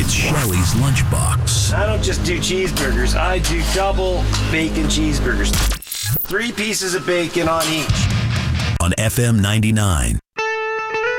It's Shelley's Lunchbox. I don't just do cheeseburgers. I do double bacon cheeseburgers. 3 pieces of bacon on each. On FM 99.